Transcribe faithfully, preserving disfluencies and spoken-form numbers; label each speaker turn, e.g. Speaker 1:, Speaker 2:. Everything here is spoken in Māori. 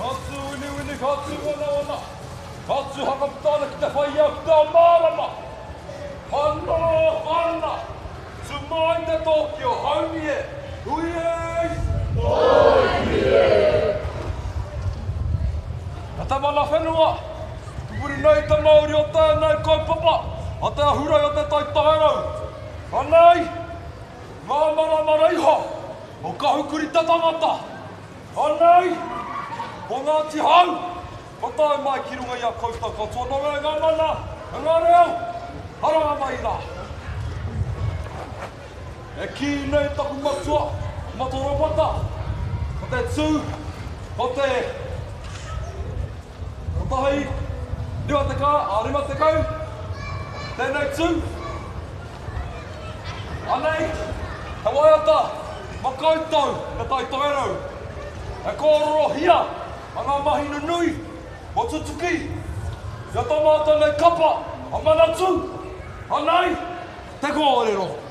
Speaker 1: Katsu wini wini katsu wana wana. Katsu hakaptana kita whaiakta marama. Hanna, hanna. Sumai te Tokyo, hauni e. Hui eis. Toikie. Ata mana whenua. Tupuri nei ta Māori o tēnei kaupapa. A te ahurai o te taitaherau. Anei. Ngā marama reiha. O ka hukuri te tangata. Anei. O Ngāti Hau. Ko tae mai ki runga i a koutou katoa. Nō e ngā mana. Ngā reo. Haranga mai rā. E ki nei taku matua. Matoro pata. Ko te tū. Ko te... Ko tahi. Rima te kā. A rima te kau. Tēnei tū. Anei. He waiata. Ma koutou. Na taitoerau. E kōroro hia. A ngā mahina nui. Mo tutuki. Ia tamata nei kapa. A manatu. Anei. Te kōrero.